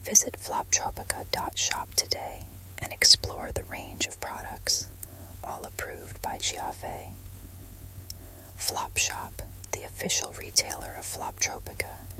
Visit floptropica.shop today and explore the range of products, all approved by Giave. Flop Shop, the official retailer of Floptropica,